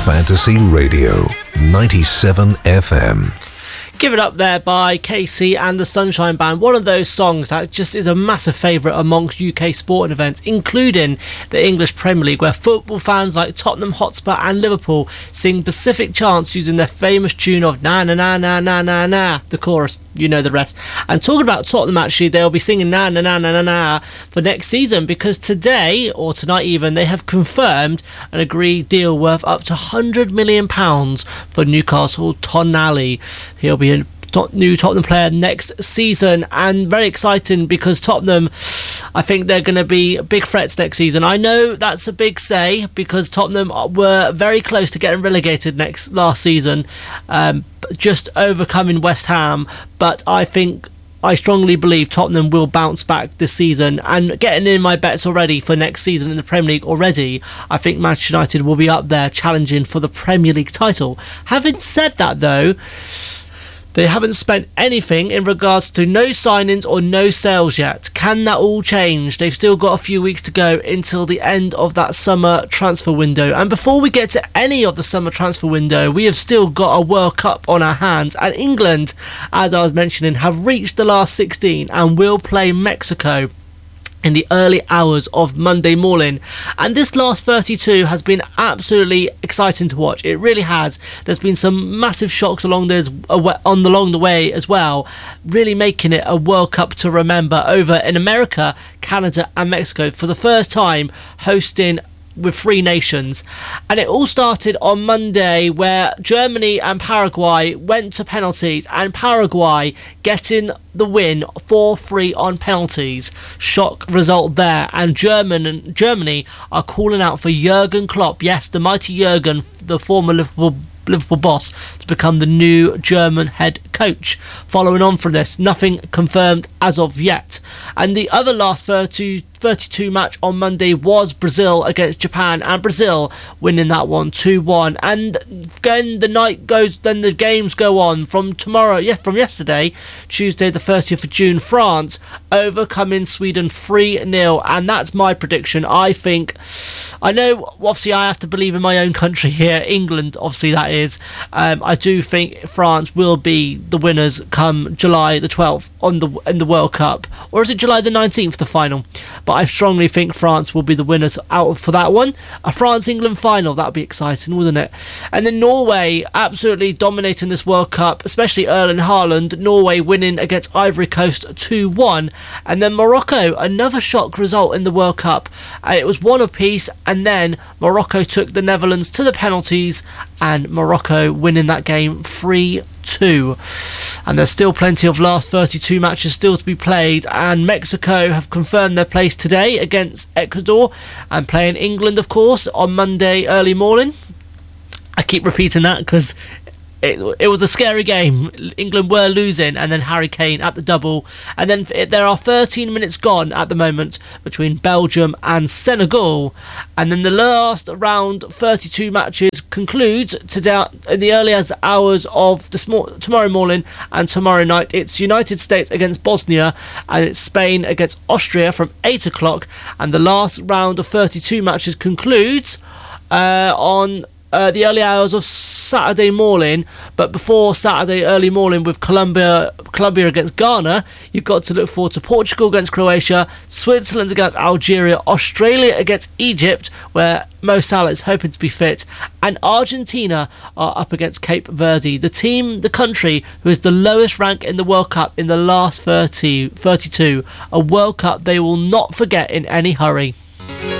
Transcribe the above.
Fantasy Radio, 97 FM. Give It Up there by KC and the Sunshine Band. One of those songs that just is a massive favourite amongst UK sporting events, including the English Premier League, where football fans like Tottenham Hotspur and Liverpool sing specific chants using their famous tune of na na na na na na na, the chorus. You know the rest. And talking about Tottenham, actually, they'll be singing na na na na na na for next season, because today, or tonight even, they have confirmed an agreed deal worth up to £100 million for Newcastle Tonali. He'll be a new Tottenham player next season, and very exciting because Tottenham, I think they're going to be big threats next season. I know that's a big say because Tottenham were very close to getting relegated last season, just overcoming West Ham, but I strongly believe Tottenham will bounce back this season, and getting in my bets already for next season in the Premier League already, I think Manchester United will be up there challenging for the Premier League title. Having said that though, they haven't spent anything in regards to no signings or no sales yet. Can that all change? They've still got a few weeks to go until the end of that summer transfer window. And before we get to any of the summer transfer window, we have still got a World Cup on our hands. And England, as I was mentioning, have reached the last 16 and will play Mexico in the early hours of Monday morning. And this last 32 has been absolutely exciting to watch. It really has. There's been some massive shocks along the way as well, really making it a World Cup to remember over in America, Canada and Mexico for the first time, hosting with three nations. And it all started on Monday, where Germany and Paraguay went to penalties, and Paraguay getting the win 4-3 on penalties. Shock result there, and Germany are calling out for Jurgen Klopp, yes, the mighty Jurgen, the former Liverpool boss, to become the new German head coach. Following on from this, nothing confirmed as of yet. And the other last 32 match on Monday was Brazil against Japan, and Brazil winning that one 2-1. And then the games go on from yesterday, Tuesday the 30th of June, France overcoming Sweden 3-0, and that's my prediction. I know obviously I have to believe in my own country here, England, obviously that is. I do think France will be the winners come July the 12th in the World Cup, or is it July the 19th, the final? But I strongly think France will be the winners out for that one. A France-England final, that would be exciting, wouldn't it? And then Norway absolutely dominating this World Cup, especially Erling Haaland. Norway winning against Ivory Coast 2-1. And then Morocco, another shock result in the World Cup. It was one apiece, and then Morocco took the Netherlands to the penalties, and Morocco winning that game 3-2. And there's still plenty of last 32 matches still to be played, and Mexico have confirmed their place today against Ecuador, and playing England, of course, on Monday early morning. I keep repeating that because it was a scary game. England were losing, and then Harry Kane at the double. And then there are 13 minutes gone at the moment between Belgium and Senegal. And then the last round 32 matches concludes today in the early hours of tomorrow morning and tomorrow night. It's United States against Bosnia, and it's Spain against Austria from 8 o'clock. And the last round of 32 matches concludes on the early hours of Saturday morning. But before Saturday early morning, with Colombia against Ghana, you've got to look forward to Portugal against Croatia, Switzerland against Algeria, Australia against Egypt, where Mo Salah is hoping to be fit, and Argentina are up against Cape Verde, the country who is the lowest rank in the World Cup in the last 32. A World Cup they will not forget in any hurry.